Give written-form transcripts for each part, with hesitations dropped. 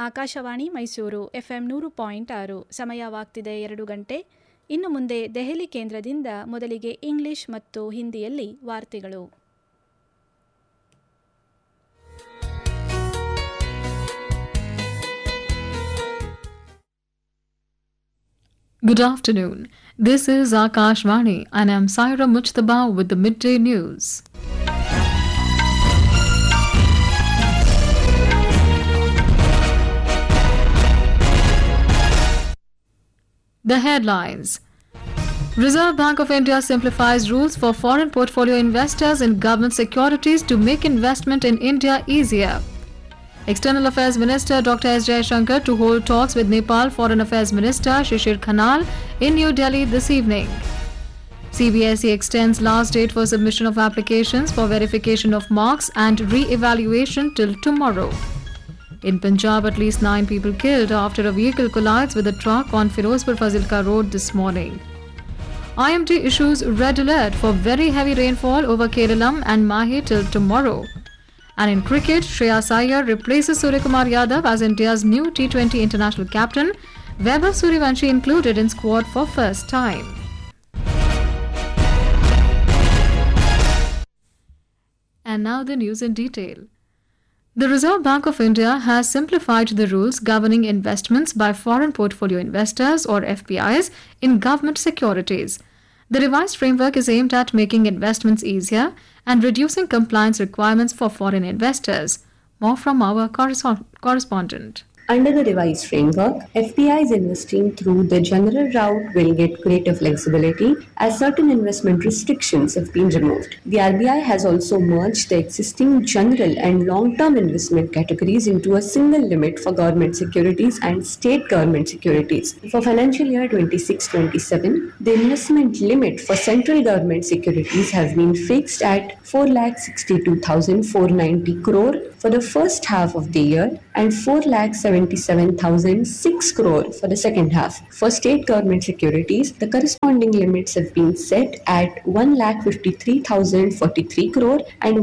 Akashvani Mysuru FM 100.6 ಸಮಯವಾಗ್ತಿದೆ 2 ಗಂಟೆ. ಇನ್ನು ಮುಂದೆ ದೆಹಲಿ ಕೇಂದ್ರದಿಂದ ಮೊದಲಿಗೆ ಇಂಗ್ಲಿಷ್ ಮತ್ತು ಹಿಂದಿಯಲ್ಲಿ ವಾರ್ತೆಗಳು. Good afternoon. This is Akashvani and I am Saira Mujtaba with the midday news. The headlines. Reserve Bank of India simplifies rules for foreign portfolio investors in government securities to make investment in India easier. External Affairs Minister Dr. S. Jaishankar to hold talks with Nepal Foreign Affairs Minister Shishir Khanal in New Delhi this evening. CBSE extends last date for submission of applications for verification of marks and re-evaluation till tomorrow. In Punjab, at least 9 people killed after a vehicle collides with a truck on Firozpur Fazilka Road this morning. IMD issues red alert for very heavy rainfall over Keralam and Mahe till tomorrow. And in cricket, Shreyas Iyer replaces Suryakumar Yadav as India's new T20 international captain. Vaibhav Suryavanshi included in squad for first time. And now the news in detail. The Reserve Bank of India has simplified the rules governing investments by foreign portfolio investors or FPIs in government securities. The revised framework is aimed at making investments easier and reducing compliance requirements for foreign investors. More from our correspondent. Under the revised framework, FPIs investing through the general route will get greater flexibility as certain investment restrictions have been removed. The RBI has also merged the existing general and long-term investment categories into a single limit for government securities and state government securities. For financial year 26-27, the investment limit for central government securities has been fixed at 4,62,490 crore for the first half of the year and 4,77,006 crore for the second half. For state government securities, the corresponding limits have been set at 1,53,043 crore and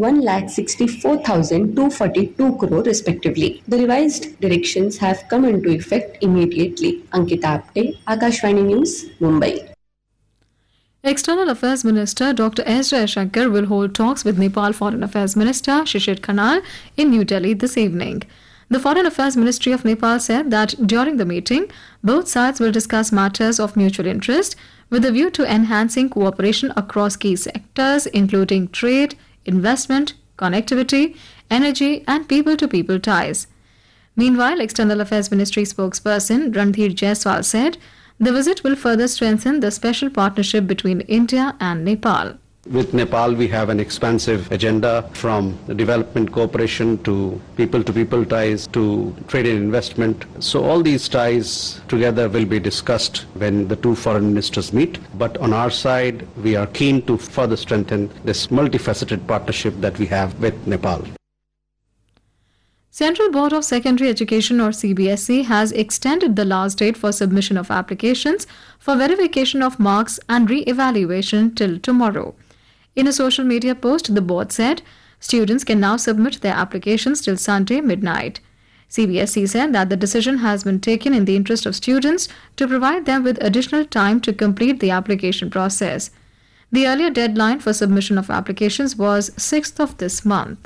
1,64,242 crore respectively. The revised directions have come into effect immediately. Ankita Apte, Akashvani News, Mumbai. External Affairs Minister Dr. S. Jaishankar will hold talks with Nepal Foreign Affairs Minister Shishir Khanal in New Delhi this evening. The Foreign Affairs Ministry of Nepal said that during the meeting, both sides will discuss matters of mutual interest with a view to enhancing cooperation across key sectors including trade, investment, connectivity, energy and people-to-people ties. Meanwhile, External Affairs Ministry spokesperson Randhir Jaiswal said the visit will further strengthen the special partnership between India and Nepal. With Nepal, we have an expansive agenda from development cooperation to people ties to trade and investment. So all these ties together will be discussed when the two foreign ministers meet. But on our side, we are keen to further strengthen this multifaceted partnership that we have with Nepal. Central Board of Secondary Education or CBSE has extended the last date for submission of applications for verification of marks and re-evaluation till tomorrow. In a social media post, the board said students can now submit their applications till Sunday midnight. CBSE said that the decision has been taken in the interest of students to provide them with additional time to complete the application process. The earlier deadline for submission of applications was 6th of this month.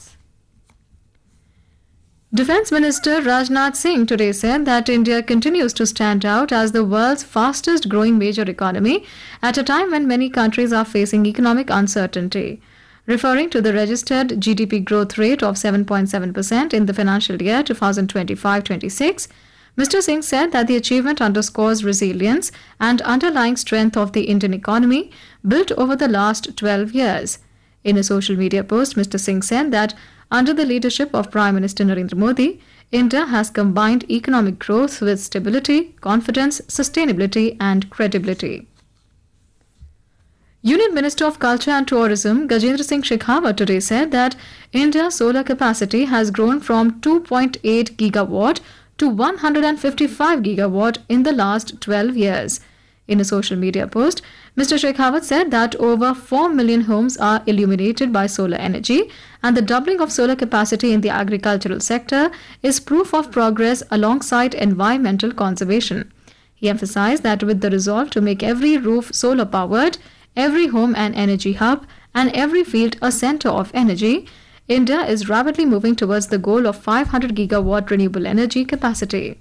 Defence Minister Rajnath Singh today said that India continues to stand out as the world's fastest growing major economy at a time when many countries are facing economic uncertainty. Referring to the registered GDP growth rate of 7.7% in the financial year 2025-26, Mr. Singh said that the achievement underscores resilience and underlying strength of the Indian economy built over the last 12 years. In a social media post, Mr. Singh said that under the leadership of Prime Minister Narendra Modi, India has combined economic growth with stability, confidence, sustainability and credibility. Union Minister of Culture and Tourism Gajendra Singh Shekhawat today said that India's solar capacity has grown from 2.8 gigawatt to 155 gigawatt in the last 12 years. In a social media post, Mr. Shekhawat said that over 4 million homes are illuminated by solar energy, and the doubling of solar capacity in the agricultural sector is proof of progress alongside environmental conservation. He emphasized that with the resolve to make every roof solar powered, every home an energy hub, and every field a center of energy, India is rapidly moving towards the goal of 500 gigawatt renewable energy capacity.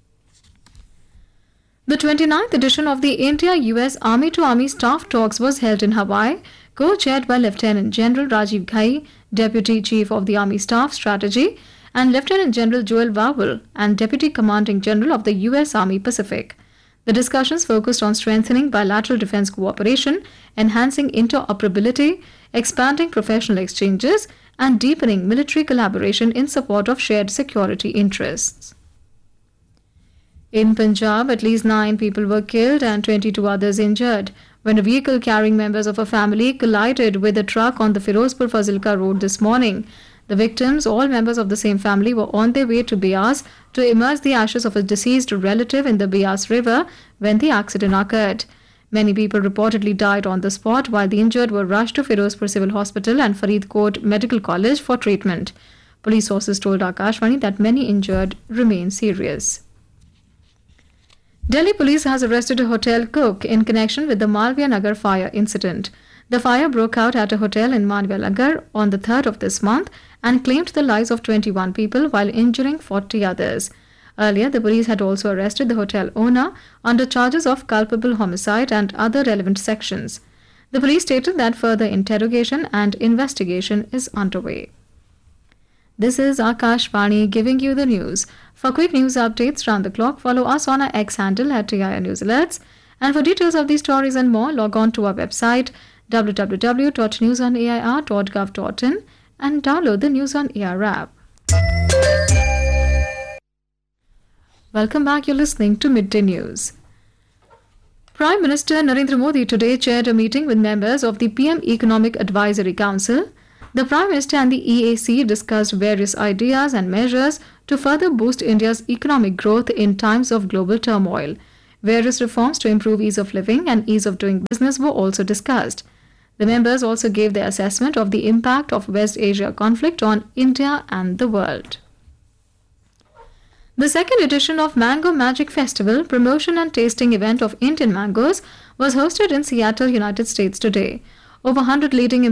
The 29th edition of the India-US Army-to-Army Staff Talks was held in Hawaii, co-chaired by Lieutenant General Rajiv Ghai, Deputy Chief of the Army Staff Strategy, and Lieutenant General Joel Vowell, and Deputy Commanding General of the U.S. Army Pacific. The discussions focused on strengthening bilateral defense cooperation, enhancing interoperability, expanding professional exchanges, and deepening military collaboration in support of shared security interests. In Punjab, at least 9 people were killed and 22 others injured when a vehicle carrying members of a family collided with a truck on the Firozpur-Fazilka road this morning. The victims, all members of the same family, were on their way to Beas to immerse the ashes of a deceased relative in the Beas River when the accident occurred. Many people reportedly died on the spot, while the injured were rushed to Firozpur Civil Hospital and Faridkot Medical College for treatment. Police sources told Akashvani that many injured remain serious. Delhi police has arrested a hotel cook in connection with the Malviya Nagar fire incident. The fire broke out at a hotel in Malviya Nagar on the 3rd of this month and claimed the lives of 21 people while injuring 40 others. Earlier, the police had also arrested the hotel owner under charges of culpable homicide and other relevant sections. The police stated that further interrogation and investigation is underway. This is Akashvani giving you the news. For quick news updates round the clock, follow us on our X handle at TIR News Alerts. And for details of these stories and more, log on to our website www.newsonair.gov.in and download the News on Air app. Welcome back. You're listening to Midday News. Prime Minister Narendra Modi today chaired a meeting with members of the PM Economic Advisory Council. The Prime Minister and the EAC discussed various ideas and measures to further boost India's economic growth in times of global turmoil. Various reforms to improve ease of living and ease of doing business were also discussed. The members also gave their assessment of the impact of West Asia conflict on India and the world. The second edition of Mango Magic Festival, promotion and tasting event of Indian mangoes, was hosted in Seattle, United States today. Over 100 leading